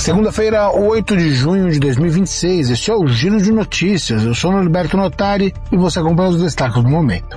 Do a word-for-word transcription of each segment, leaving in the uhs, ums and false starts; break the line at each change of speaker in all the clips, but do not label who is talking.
Segunda-feira, oito de junho de dois mil e vinte e seis, este é o Giro de Notícias. Eu sou Norberto Notari e você acompanha os destaques do momento.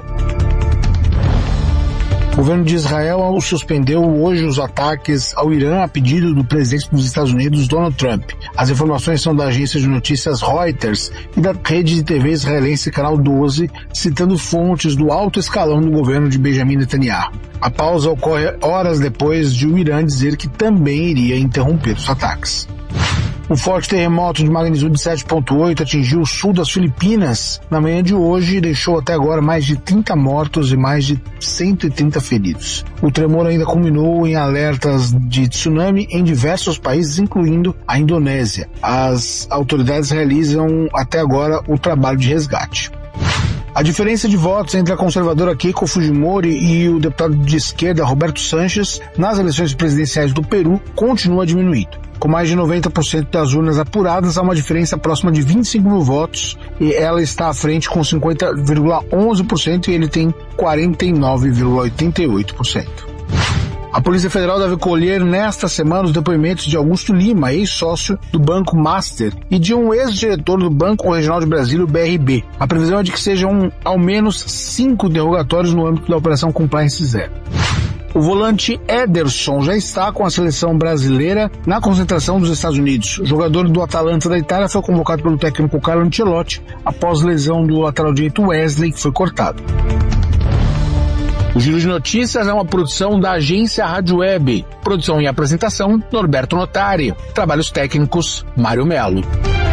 O governo de Israel suspendeu hoje os ataques ao Irã a pedido do presidente dos Estados Unidos, Donald Trump. As informações são da agência de notícias Reuters e da rede de T V israelense Canal doze, citando fontes do alto escalão do governo de Benjamin Netanyahu. A pausa ocorre horas depois de o Irã dizer que também iria interromper os ataques. Um forte terremoto de magnitude sete ponto oito atingiu o sul das Filipinas na manhã de hoje e deixou até agora mais de trinta mortos e mais de cento e trinta feridos. O tremor ainda culminou em alertas de tsunami em diversos países, incluindo a Indonésia. As autoridades realizam até agora o trabalho de resgate. A diferença de votos entre a conservadora Keiko Fujimori e o deputado de esquerda Roberto Sanches nas eleições presidenciais do Peru continua diminuindo. Com mais de noventa por cento das urnas apuradas, há uma diferença próxima de vinte e cinco mil votos e ela está à frente com cinquenta vírgula onze por cento e ele tem quarenta e nove vírgula oitenta e oito por cento. A Polícia Federal deve colher nesta semana os depoimentos de Augusto Lima, ex-sócio do Banco Master, e de um ex-diretor do Banco Regional de Brasília, o B R B. A previsão é de que sejam ao menos cinco interrogatórios no âmbito da Operação Compliance Zero. O volante Ederson já está com a seleção brasileira na concentração dos Estados Unidos. O jogador do Atalanta da Itália foi convocado pelo técnico Carlo Ancelotti após lesão do lateral direito Wesley, que foi cortado. O Giro de Notícias é uma produção da agência Rádio Web. Produção e apresentação, Norberto Notari. Trabalhos técnicos, Mário Melo.